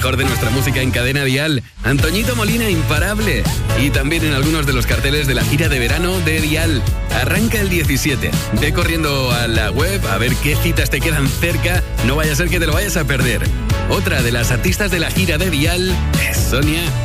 mejor de nuestra música en cadena Dial. Antoñito Molina, imparable. Y también en algunos de los carteles de la gira de verano de Dial. Arranca el 17. Ve corriendo a la web a ver qué citas te quedan cerca. No vaya a ser que te lo vayas a perder. Otra de las artistas de la gira de Dial es Sonia